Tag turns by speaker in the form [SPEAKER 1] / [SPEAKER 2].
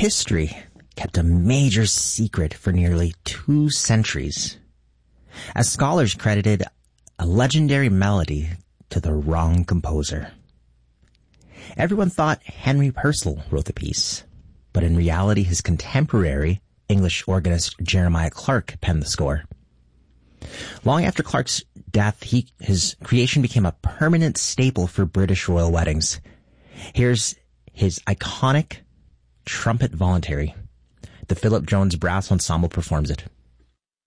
[SPEAKER 1] history kept a major secret for nearly 2 centuries, as scholars credited a legendary melody to the wrong composer. Everyone thought Henry Purcell wrote the piece, but in reality his contemporary, English organist Jeremiah Clarke, penned the score. Long after Clarke's death, his creation became a permanent staple for British royal weddings. Here's his iconic trumpet voluntary. The Philip Jones Brass Ensemble performs it.